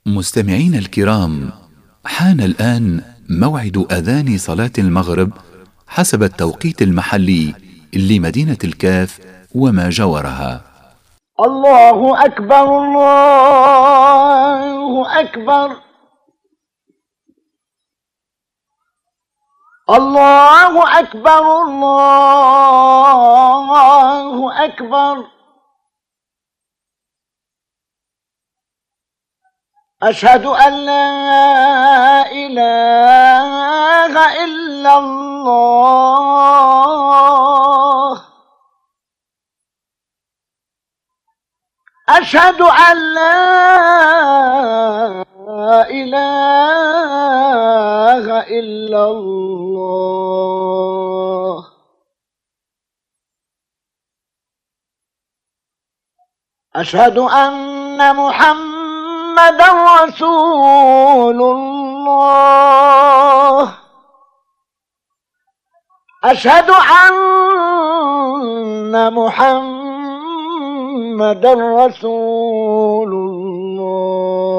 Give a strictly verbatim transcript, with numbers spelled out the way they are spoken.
مستمعين الكرام، حان الآن موعد أذان صلاة المغرب حسب التوقيت المحلي لمدينة الكاف وما جاورها. الله أكبر الله أكبر الله أكبر الله أكبر أشهد أن لا إله إلا الله أشهد أن لا إله إلا الله أشهد أن محمدا رسول الله أشهد أن محمدا محمد رسول الله